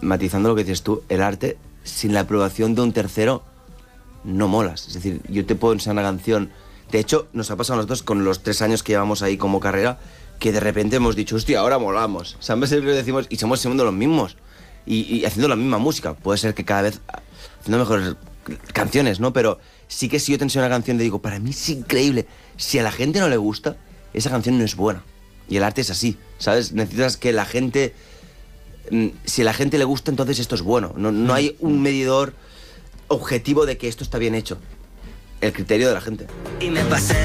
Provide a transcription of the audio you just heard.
matizando lo que dices tú, el arte sin la aprobación de un tercero no molas. Es decir, yo te puedo enseñar una canción. De hecho, nos ha pasado a nosotros con los 3 años que llevamos ahí como carrera, que de repente hemos dicho, hostia, ahora molamos. ¿Sabes? Siempre decimos, y somos siendo los mismos. Y haciendo la misma música. Puede ser que cada vez haciendo mejores canciones, ¿no? Pero sí que si yo te enseño una canción y digo, para mí es increíble. Si a la gente no le gusta, esa canción no es buena. Y el arte es así, ¿sabes? Necesitas que la gente... Si a la gente le gusta, entonces esto es bueno. No hay un medidor objetivo de que esto está bien hecho. El criterio de la gente. Y me pasé